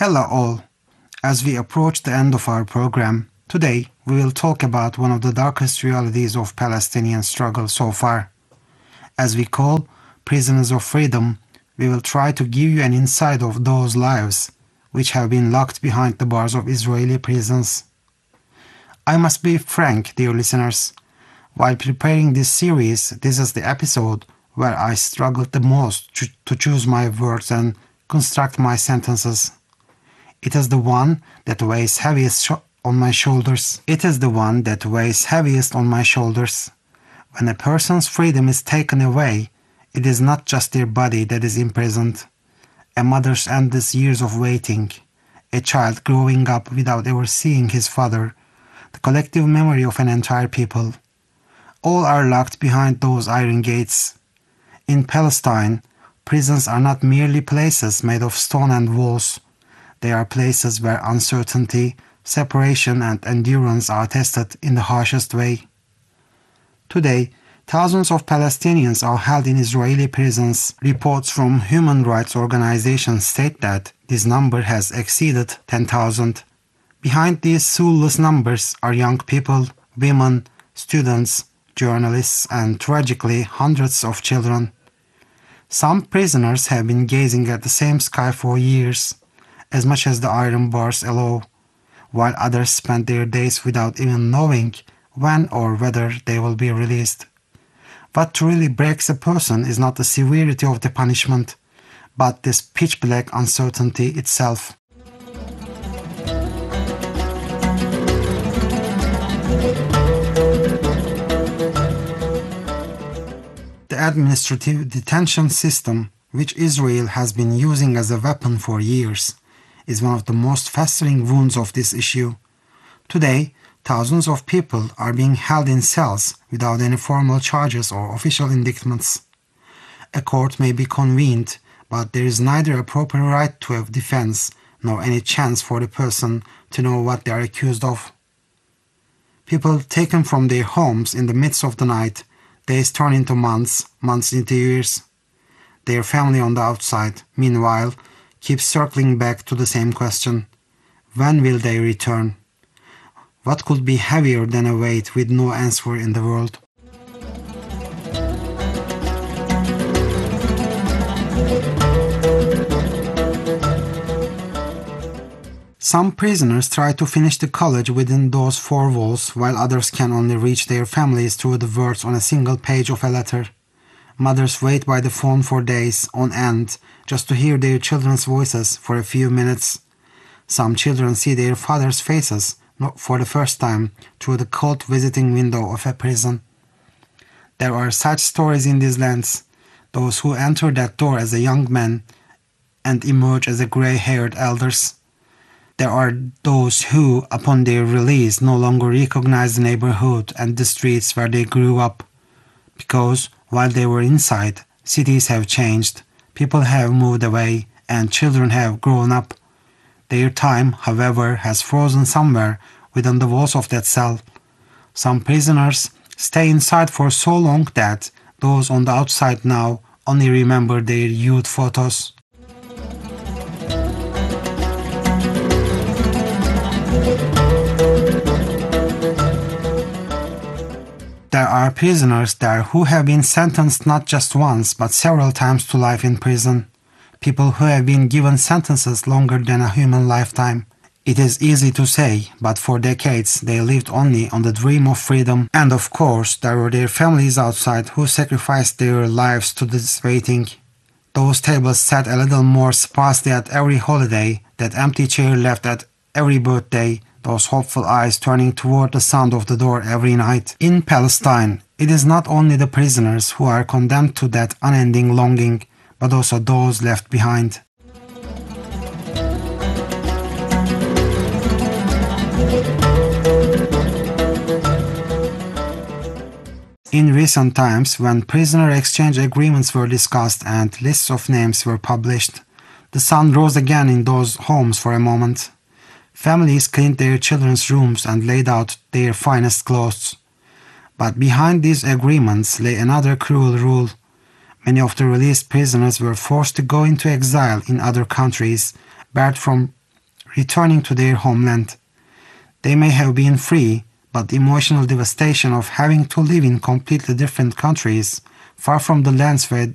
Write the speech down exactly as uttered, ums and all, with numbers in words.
Hello all. As we approach the end of our program, today we will talk about one of the darkest realities of Palestinian struggle so far. As we call Prisoners of Freedom, we will try to give you an insight of those lives which have been locked behind the bars of Israeli prisons. I must be frank, dear listeners. While preparing this series, this is the episode where I struggled the most to, to choose my words and construct my sentences. It is the one that weighs heaviest on my shoulders. It is the one that weighs heaviest on my shoulders. When a person's freedom is taken away, it is not just their body that is imprisoned. A mother's endless years of waiting, a child growing up without ever seeing his father, the collective memory of an entire people. All are locked behind those iron gates. In Palestine, prisons are not merely places made of stone and walls. They are places where uncertainty, separation and endurance are tested in the harshest way. Today, thousands of Palestinians are held in Israeli prisons. Reports from human rights organizations state that this number has exceeded ten thousand. Behind these soulless numbers are young people, women, students, journalists, and tragically hundreds of children. Some prisoners have been gazing at the same sky for years, as much as the iron bars allow, while others spend their days without even knowing when or whether they will be released. What truly breaks a person is not the severity of the punishment, but this pitch-black uncertainty itself. The administrative detention system, which Israel has been using as a weapon for years, is one of the most festering wounds of this issue. Today, thousands of people are being held in cells without any formal charges or official indictments. A court may be convened, but there is neither a proper right to a defense nor any chance for the person to know what they are accused of. People taken from their homes in the midst of the night, days turn into months, months into years. Their family on the outside, meanwhile, keeps circling back to the same question. When will they return? What could be heavier than a weight with no answer in the world? Some prisoners try to finish the college within those four walls, while others can only reach their families through the words on a single page of a letter. Mothers wait by the phone for days on end just to hear their children's voices for a few minutes. Some children see their fathers' faces for the first time through the cold visiting window of a prison. There are such stories in these lands, those who enter that door as a young man and emerge as a gray-haired elders. There are those who, upon their release, no longer recognize the neighborhood and the streets where they grew up, because while they were inside, cities have changed, people have moved away, and children have grown up. Their time, however, has frozen somewhere within the walls of that cell. Some prisoners stay inside for so long that those on the outside now only remember their youth photos. There are prisoners there who have been sentenced not just once but several times to life in prison. People who have been given sentences longer than a human lifetime. It is easy to say, but for decades they lived only on the dream of freedom, and of course there were their families outside who sacrificed their lives to this waiting. Those tables sat a little more sparsely at every holiday, that empty chair left at every birthday, those hopeful eyes turning toward the sound of the door every night. In Palestine, it is not only the prisoners who are condemned to that unending longing, but also those left behind. In recent times, when prisoner exchange agreements were discussed and lists of names were published, the sun rose again in those homes for a moment. Families cleaned their children's rooms and laid out their finest clothes. But behind these agreements lay another cruel rule. Many of the released prisoners were forced to go into exile in other countries, barred from returning to their homeland. They may have been free, but the emotional devastation of having to live in completely different countries, far from the lands where